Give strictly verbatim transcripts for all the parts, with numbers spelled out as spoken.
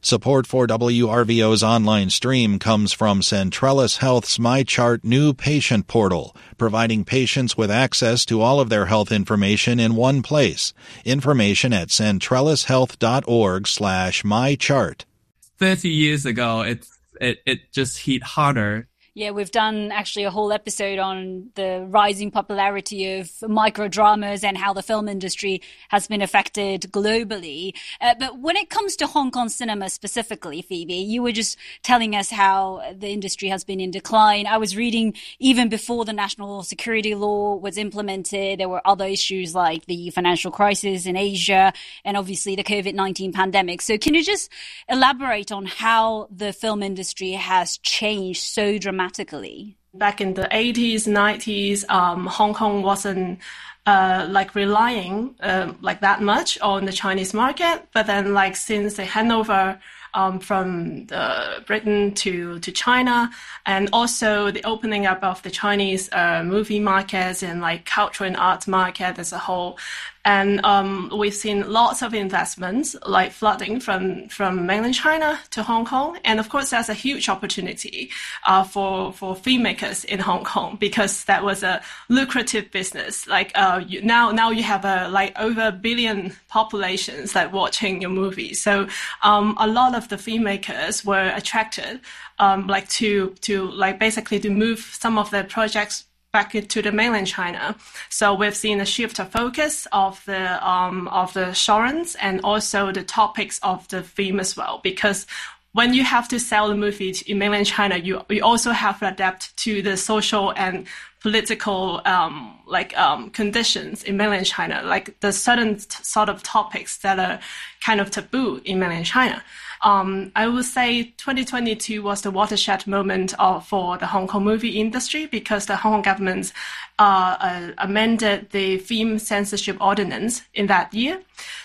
Support for W R V O's online stream comes from Centrellis Health's MyChart new patient portal, providing patients with access to all of their health information in one place. Information at centrellishealth.org slash mychart. thirty years ago, it, it, it just hit harder. Yeah, we've done actually a whole episode on the rising popularity of microdramas and how the film industry has been affected globally. Uh, but when it comes to Hong Kong cinema specifically, Phoebe, you were just telling us how the industry has been in decline. I was reading even before the national security law was implemented, there were other issues like the financial crisis in Asia and obviously the COVID nineteen pandemic. So can you just elaborate on how the film industry has changed so dramatically? Back in the eighties, nineties, um, Hong Kong wasn't uh, like relying uh, like that much on the Chinese market. But then, like since the handover um, from the Britain to to China, and also the opening up of the Chinese uh, movie markets and like cultural and arts market as a whole. And um, we've seen lots of investments like flooding from, from mainland China to Hong Kong. And of course, that's a huge opportunity uh, for, for filmmakers in Hong Kong because that was a lucrative business. Like uh, you, now, now you have a like over a billion populations like watching your movie. So um, a lot of the filmmakers were attracted um, like to to like basically to move some of their projects back into the mainland China. So we've seen a shift of focus of the um, of the genres and also the topics of the film as well. Because when you have to sell the movie in mainland China, you you also have to adapt to the social and political um, like um, conditions in mainland China, like the certain t- sort of topics that are kind of taboo in mainland China. Um, I would say twenty twenty-two was the watershed moment of, for the Hong Kong movie industry because the Hong Kong government uh, uh, amended the film censorship ordinance in that year.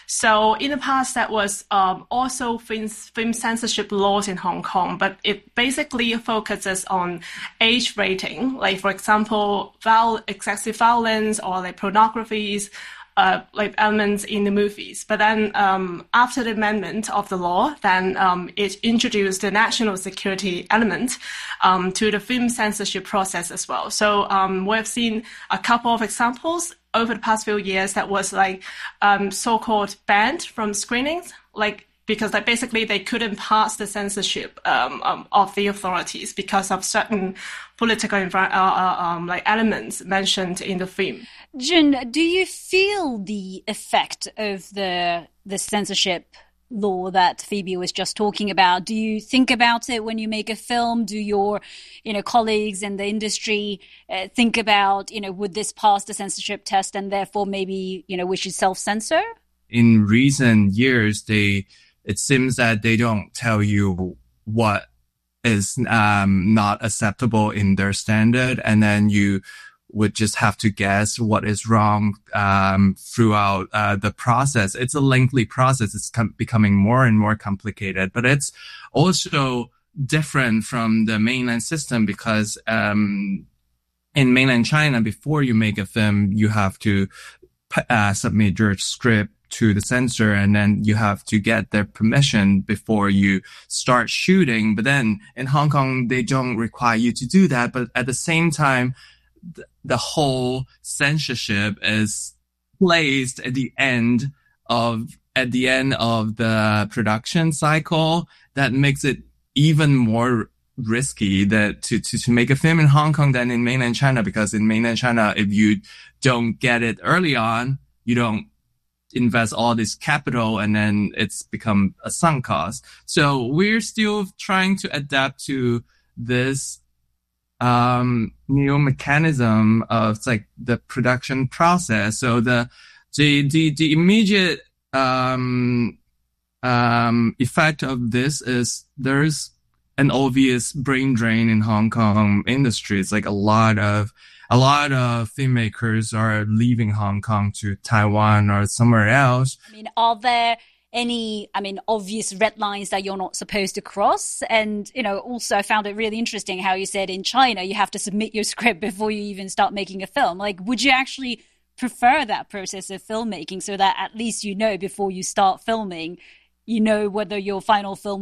So in the past, that was um, also film, film censorship laws in Hong Kong, but it basically focuses on age rating, like, for example, viol- excessive violence or like pornographies, Uh, like elements in the movies. But then um, after the amendment of the law, then um, it introduced the national security element um, to the film censorship process as well. So um, we've seen a couple of examples over the past few years that was like um, so-called banned from screenings, like because like basically they couldn't pass the censorship um, um, of the authorities because of certain political envi- uh, uh, um, like elements mentioned in the film. Jun, do you feel the effect of the the censorship law that Phoebe was just talking about? Do you think about it when you make a film? Do your, you know, colleagues in the industry uh, think about, you know, would this pass the censorship test and therefore maybe, you know, we should self-censor? In recent years, they it seems that they don't tell you what is um, not acceptable in their standard, and then you would just have to guess what is wrong um, throughout uh, the process. It's a lengthy process. It's com- becoming more and more complicated, but it's also different from the mainland system because um, in mainland China, before you make a film, you have to uh, submit your script to the censor, and then you have to get their permission before you start shooting. But then in Hong Kong, they don't require you to do that. But at the same time, th- the whole censorship is placed at the end of at the end of the production cycle. That makes it even more risky that to, to, to make a film in Hong Kong than in mainland China, because in mainland China, if you don't get it early on, you don't invest all this capital and then it's become a sunk cost. So we're still trying to adapt to this um new mechanism of like the production process. So the the the, the immediate um um effect of this is there's an obvious brain drain in Hong Kong industry. It's like a lot of A lot of filmmakers are leaving Hong Kong to Taiwan or somewhere else. I mean, are there any, I mean, obvious red lines that you're not supposed to cross? And, you know, also I found it really interesting how you said in China, you have to submit your script before you even start making a film. Like, would you actually prefer that process of filmmaking so that at least you know before you start filming, you know whether your final film